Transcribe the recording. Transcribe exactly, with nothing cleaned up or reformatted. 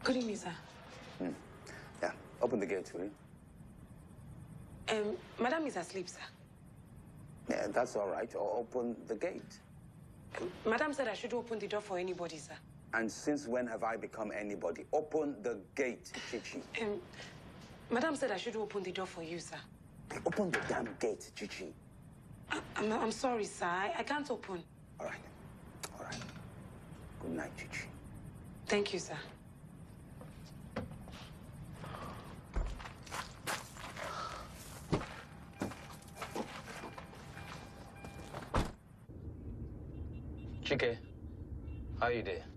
Good evening, sir. Hmm. Yeah, open the gate, will you? Um, Madam is asleep, sir. Yeah, that's all right. Or open the gate. Um, Madam said I should open the door for anybody, sir. And since when have I become anybody? Open the gate, Chichi. Um, Madam said I should open the door for you, sir. Open the damn gate, Chichi. I, I'm, I'm sorry, sir. I, I can't open. All right. All right. Good night, Chichi. Thank you, sir. Chike, how are you there?